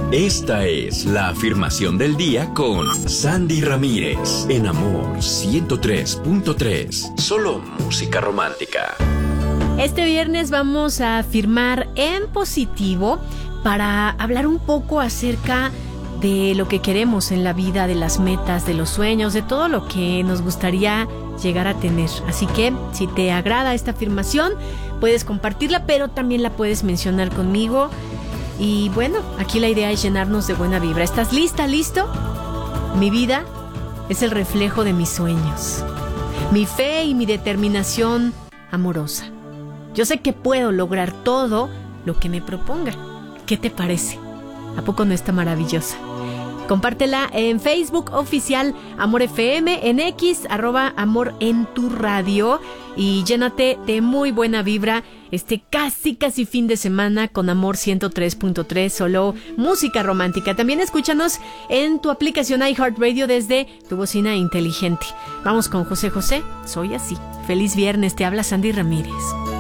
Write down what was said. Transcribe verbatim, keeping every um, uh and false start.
Esta es la afirmación del día con Sandy Ramírez en Amor ciento tres punto tres. Solo música romántica. Este viernes vamos a afirmar en positivo para hablar un poco acerca de lo que queremos en la vida, de las metas, de los sueños, de todo lo que nos gustaría llegar a tener. Así que si te agrada esta afirmación, puedes compartirla, pero también la puedes mencionar conmigo. Y bueno, aquí la idea es llenarnos de buena vibra. ¿Estás lista, listo? Mi vida es el reflejo de mis sueños, mi fe y mi determinación amorosa. Yo sé que puedo lograr todo lo que me proponga. ¿Qué te parece? ¿A poco no está maravillosa? Compártela en Facebook oficial Amor F M, en X, arroba Amor en tu radio, y llénate de muy buena vibra este casi casi fin de semana con Amor ciento tres punto tres, solo música romántica. También escúchanos en tu aplicación iHeartRadio desde tu bocina inteligente. Vamos con José José, Soy Así. Feliz viernes, te habla Sandy Ramírez.